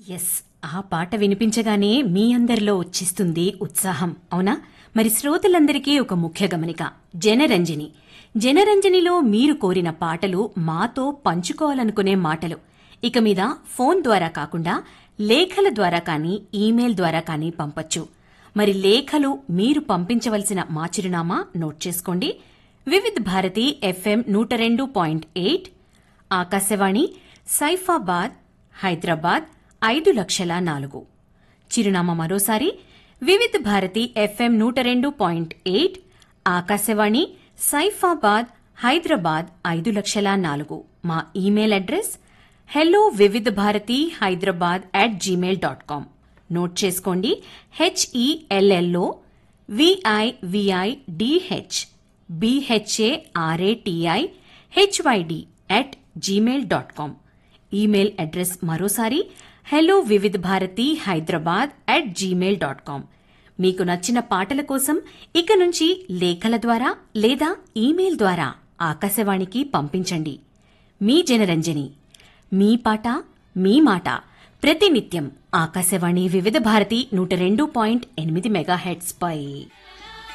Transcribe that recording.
Yes, ఆ పాట వినిపించగానే మీ అందరిలో వచ్చిస్తుంది ఉత్సాహం, అవునా? మరి శ్రోతలందరికీ ఒక ముఖ్య గమనిక. జనరంజని జనరంజనిలో మీరు కోరిన పాటలు మాతో పంచుకోవాలనుకునే మాటలు ఇక మీద ఫోన్ ద్వారా కాకుండా లేఖల ద్వారా కానీ ఈమెయిల్ ద్వారా కానీ పంపొచ్చు. మరి లేఖలు మీరు పంపించవలసిన మా చిరునామా నోట్ చేసుకోండి. వివిధ్ భారతి FM 102.8, ఆకాశవాణి, సైఫాబాద్, హైదరాబాద్ 5,04,000. చిరునామా మరోసారి వివిధ్ భారతి FM 102.8, ఆకాశవాణి, సైఫాబాద్, హైదరాబాద్ 5,04,000. మా ఇమెయిల్ అడ్రస్ hellovividbharati@gmail.com. నోట్ చేసుకోండి. HELLOVIVIDHBHARATIHYD@gmail.com. ఈమెయిల్ అడ్రస్ మరోసారి hellovividbharati@gmail.com. మీకు నచ్చిన పాటల కోసం ఇక నుంచి లేఖల ద్వారా లేదా ఈమెయిల్ ద్వారా ఆకాశవాణికి పంపించండి. మీ జనరంజని, మీ పాట మీ మాట, ప్రతినిత్యం ఆకాశవాణి వివిధ భారతి 102.8 మెగాహెర్ట్జ్ పై.